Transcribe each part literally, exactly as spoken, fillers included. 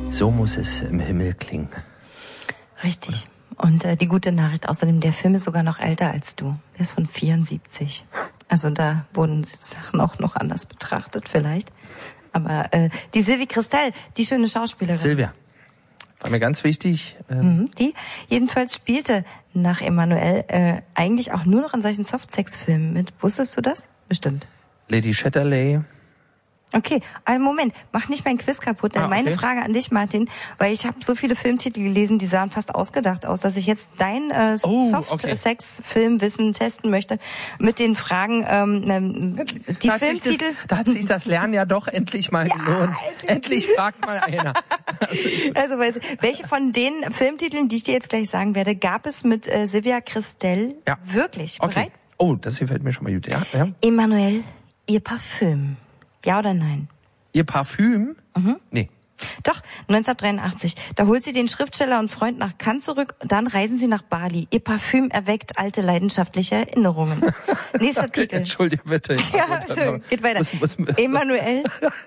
So muss es im Himmel klingen. Richtig. Und äh, die gute Nachricht, außerdem, der Film ist sogar noch älter als du. Der ist von vierundsiebzig. Also da wurden Sachen auch noch anders betrachtet vielleicht. Aber äh, die Sylvie Christel, die schöne Schauspielerin. Silvia. War mir ganz wichtig. Ähm mhm, die jedenfalls spielte nach Emanuelle äh, eigentlich auch nur noch in solchen Softsex-Filmen mit. Wusstest du das? Bestimmt. Lady Chatterley. Okay, einen Moment, mach nicht mein Quiz kaputt. Denn ah, okay. Meine Frage an dich, Martin, weil ich habe so viele Filmtitel gelesen, die sahen fast ausgedacht aus, dass ich jetzt dein äh, oh, Soft-Sex-Filmwissen okay. testen möchte mit den Fragen, ähm, die da Filmtitel... Das, da hat sich das Lernen ja doch endlich mal ja, gelohnt. Endlich, endlich fragt mal einer. Also, weißt du, welche von den Filmtiteln, die ich dir jetzt gleich sagen werde, gab es mit äh, Sylvia Christel ja. wirklich? Okay. Bereit? Oh, das gefällt mir schon mal gut. Ja, ja. Emanuelle, ihr Parfüm. Ja oder nein? Ihr Parfüm? Mhm. Nee. Doch, neunzehnhundertdreiundachtzig. Da holt sie den Schriftsteller und Freund nach Cannes zurück, dann reisen sie nach Bali. Ihr Parfüm erweckt alte leidenschaftliche Erinnerungen. Nächster okay, Titel. Entschuldige bitte. Ja, schön. Geht weiter. Was, was, Emanuelle.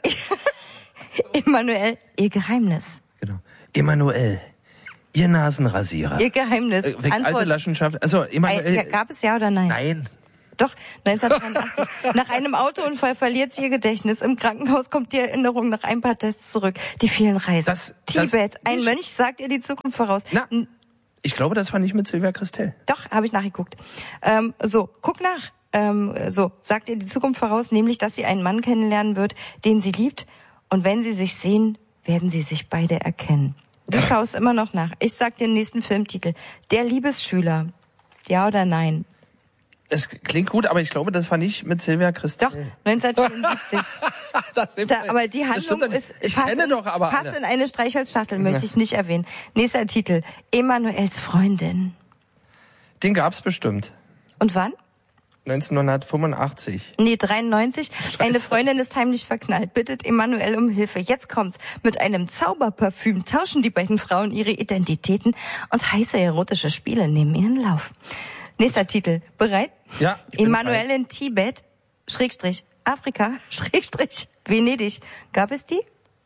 Emanuelle, ihr Geheimnis. Genau. Emanuelle, ihr Nasenrasierer. Ihr Geheimnis. Äh, weckt alte Leidenschaft. Also Emanuelle. Gab es ja oder nein? Nein. Doch, neunzehnhundertdreiundachtzig. Nach einem Autounfall verliert sie ihr Gedächtnis. Im Krankenhaus kommt die Erinnerung nach ein paar Tests zurück. Die vielen Reisen. Das, Tibet. Das, ein Mönch sagt ihr die Zukunft voraus. Na, ich glaube, das war nicht mit Sylvia Christel. Doch, habe ich nachgeguckt. Ähm, so, guck nach. Ähm, so, sagt ihr die Zukunft voraus, nämlich, dass sie einen Mann kennenlernen wird, den sie liebt. Und wenn sie sich sehen, werden sie sich beide erkennen. Du schaust immer noch nach. Ich sag dir den nächsten Filmtitel. Der Liebesschüler. Ja oder nein? Es klingt gut, aber ich glaube, das war nicht mit Sylvia Christel. Doch, neunzehnhundertvierundsiebzig. das da, aber die Handlung ist, ich kenne in, doch aber passt alle. in eine Streichholzschachtel, möchte ich nicht erwähnen. Nächster Titel. Emanuels Freundin. Den gab's bestimmt. Und wann? neunzehnhundertfünfundachtzig. Nee, dreiundneunzig. Scheiße. Eine Freundin ist heimlich verknallt, bittet Emanuelle um Hilfe. Jetzt kommt's. Mit einem Zauberparfüm tauschen die beiden Frauen ihre Identitäten und heiße erotische Spiele nehmen ihren Lauf. Nächster Titel. Bereit? Ja. Emanuelle in Tibet, Schrägstrich, Afrika, Schrägstrich, Venedig. Gab es die?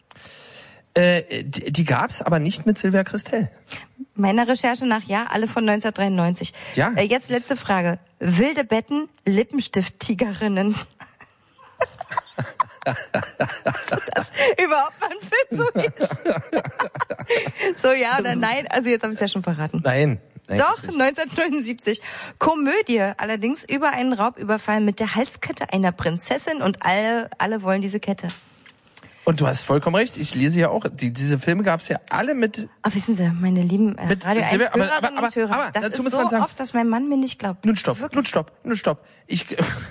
Äh, die, die gab's, aber nicht mit Sylvia Christel. Meiner Recherche nach ja, alle von neunzehnhundertdreiundneunzig. Ja. Äh, jetzt letzte Frage. Wilde Betten, Lippenstift-Tigerinnen. So, dass überhaupt mal ein Film so ist. So, ja oder nein? Also jetzt habe ich es ja schon verraten. Nein. Nein, Doch, neunzehnhundertneunundsiebzig. Komödie, allerdings über einen Raubüberfall mit der Halskette einer Prinzessin und alle, alle wollen diese Kette. Und du hast vollkommen recht, ich lese ja auch, die, diese Filme gab es ja alle mit... Ach, wissen Sie, meine lieben äh, mit, Radio eins aber, Hörerinnen aber, aber, und Hörer, aber, das dazu ist muss so man sagen, oft, dass mein Mann mir nicht glaubt. Nun stopp, Wirklich? nun stopp, nun stopp. Ich,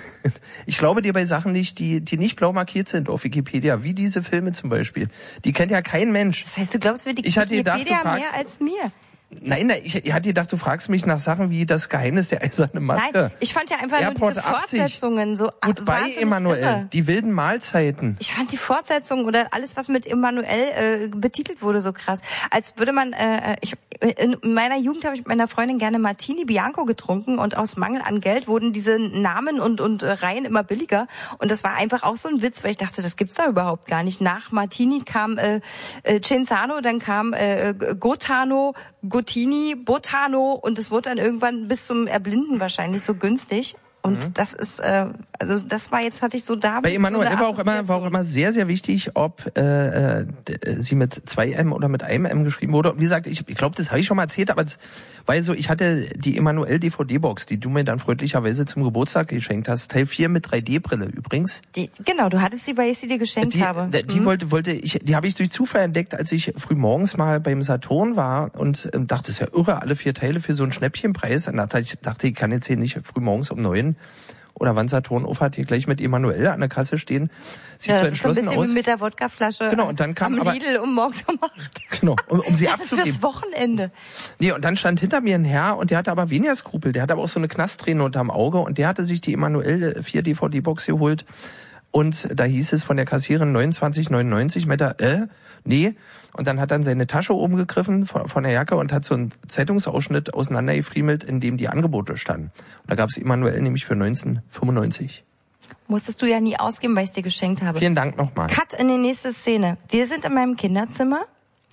ich glaube dir bei Sachen nicht, die, die nicht blau markiert sind auf Wikipedia, wie diese Filme zum Beispiel. Die kennt ja kein Mensch. Das heißt, du glaubst mir die ich hatte Wikipedia gedacht, du fragst, mehr als mir? Nein, nein, ich, ich hatte gedacht, du fragst mich nach Sachen wie das Geheimnis der eisernen Maske. Nein, ich fand ja einfach Airport nur diese achtzig. Fortsetzungen so Goodbye, Emanuelle, die wilden Mahlzeiten. Ich fand die Fortsetzungen oder alles, was mit Emanuelle äh, betitelt wurde, so krass. Als würde man, äh, ich, in meiner Jugend habe ich mit meiner Freundin gerne Martini Bianco getrunken und aus Mangel an Geld wurden diese Namen und, und äh, Reihen immer billiger. Und das war einfach auch so ein Witz, weil ich dachte, das gibt's da überhaupt gar nicht. Nach Martini kam äh, äh, Cenzano, dann kam äh, Gotano, Gottini, Botano und es wurde dann irgendwann bis zum Erblinden wahrscheinlich so günstig. Und mhm. das ist, äh, also das war jetzt, hatte ich so da. Bei Emanuelle so war auch immer, war auch immer sehr, sehr wichtig, ob äh, äh, sie mit zwei M oder mit einem M geschrieben wurde. Und wie gesagt, ich, ich glaube, das habe ich schon mal erzählt, aber es war so, ich hatte die Emanuelle D V D-Box, die du mir dann freundlicherweise zum Geburtstag geschenkt hast. Teil vier mit drei D-Brille übrigens. Die, genau, du hattest sie, weil ich sie dir geschenkt die, habe. Die, die mhm. wollte, wollte ich, die habe ich durch Zufall entdeckt, als ich früh morgens mal beim Saturn war und ähm, dachte, es ist ja irre, alle vier Teile für so einen Schnäppchenpreis. Und dachte ich, dachte, ich kann jetzt hier nicht früh morgens um neun oder wann Saturn auf hat, hier gleich mit Emanuelle an der Kasse stehen. Sieht ja, so das ist so ein entschlossen bisschen aus. Wie mit der Wodkaflasche genau, und dann kam am aber, Lidl um morgens um acht. Genau, um, um sie das abzugeben. ist fürs Wochenende. Nee, und dann stand hinter mir ein Herr und der hatte aber weniger Skrupel. Der hatte aber auch so eine Knastträne unterm Auge und der hatte sich die Emanuelle vier D V D-Box geholt. Und da hieß es von der Kassiererin neunundzwanzig neunundneunzig, meinte er, äh, nee. Und dann hat dann seine Tasche oben gegriffen von, von der Jacke und hat so einen Zeitungsausschnitt auseinandergefriemelt, in dem die Angebote standen. Und da gab es Emanuelle nämlich für neunzehnhundertfünfundneunzig. Musstest du ja nie ausgeben, weil ich es dir geschenkt habe. Vielen Dank nochmal. Cut in die nächste Szene. Wir sind in meinem Kinderzimmer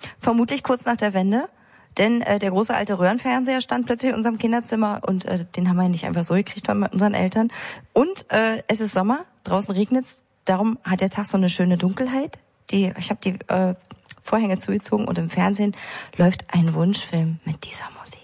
Vermutlich kurz nach der Wende. Denn äh, der große alte Röhrenfernseher stand plötzlich in unserem Kinderzimmer und äh, den haben wir nicht einfach so gekriegt von unseren Eltern. Und äh, es ist Sommer, draußen regnet's, darum hat der Tag so eine schöne Dunkelheit. Die, ich habe die äh, Vorhänge zugezogen und im Fernsehen läuft ein Wunschfilm mit dieser Musik.